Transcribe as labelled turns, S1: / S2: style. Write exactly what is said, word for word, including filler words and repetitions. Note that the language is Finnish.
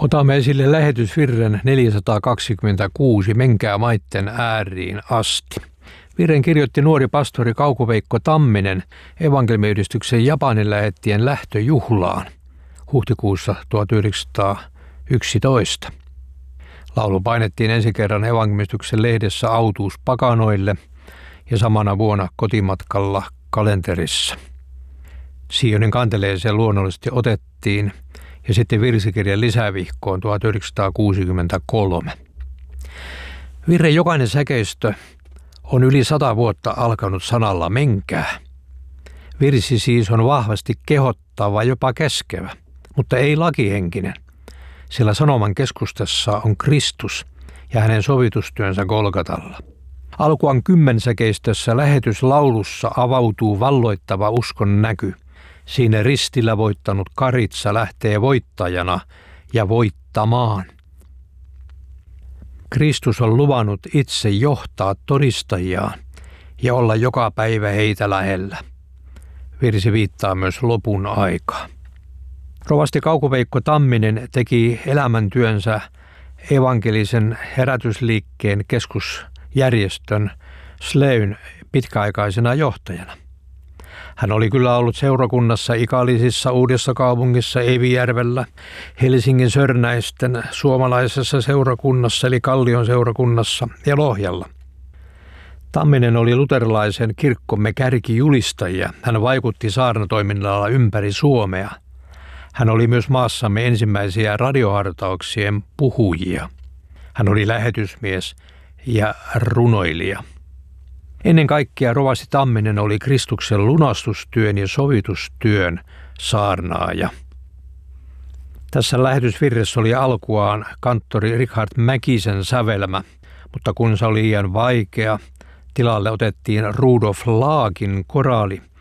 S1: Otamme esille lähetysvirren neljäsataakaksikymmentäkuusi Menkää maitten ääriin asti. Virren kirjoitti nuori pastori Kauko-Veikko Tamminen evankelmiyhdistyksen Japanin lähettien lähtöjuhlaan huhtikuussa tuhatyhdeksänsataayksitoista. Laulu painettiin ensi kerran evankelmiyhdistyksen lehdessä Autuus pakanoille ja samana vuonna kotimatkalla kalenterissa. Sionin kanteleeseen luonnollisesti otettiin ja sitten virsikirjan lisävihkoon tuhatyhdeksänsataakuusikymmentäkolme. Virren jokainen säkeistö on yli sata vuotta alkanut sanalla menkää. Virsi siis on vahvasti kehottava, jopa käskevä, mutta ei lakihenkinen, sillä sanoman keskustassa on Kristus ja hänen sovitustyönsä Golgatalla. Alkuaan kymmensäkeistössä lähetyslaulussa avautuu valloittava uskon näky. Siinä ristillä voittanut Karitsa lähtee voittajana ja voittamaan. Kristus on luvannut itse johtaa todistajiaan ja olla joka päivä heitä lähellä. Virsi viittaa myös lopun aikaa. Rovasti Kauko-Veikko Tamminen teki elämäntyönsä evankelisen herätysliikkeen keskusjärjestön Sleyn pitkäaikaisena johtajana. Hän oli kyllä ollut seurakunnassa Ikalisissa, Uudessakaupungissa, Evijärvellä, Helsingin Sörnäisten suomalaisessa seurakunnassa eli Kallion seurakunnassa ja Lohjalla. Tamminen oli luterilaisen kirkkomme kärkijulistajia. Hän vaikutti saarnatoiminnalla ympäri Suomea. Hän oli myös maassamme ensimmäisiä radiohartauksien puhujia. Hän oli lähetysmies ja runoilija. Ennen kaikkea rovasti Tamminen oli Kristuksen lunastustyön ja sovitustyön saarnaaja. Tässä lähetysvirressä oli alkuaan kanttori Richard Mäkisen sävelmä, mutta kun se oli liian vaikea, tilalle otettiin Rudolf Laagin koraali,